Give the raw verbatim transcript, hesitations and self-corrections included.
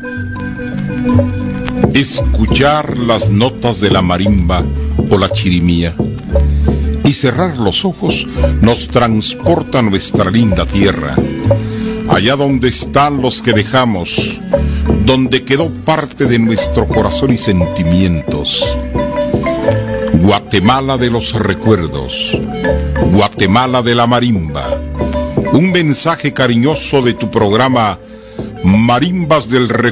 Escuchar las notas de la marimba o la chirimía y cerrar los ojos nos transporta a nuestra linda tierra, allá donde están los que dejamos, donde quedó parte de nuestro corazón y sentimientos. Guatemala de los recuerdos, Guatemala de la marimba. Un mensaje cariñoso de tu programa Marimbas del Recuerdo.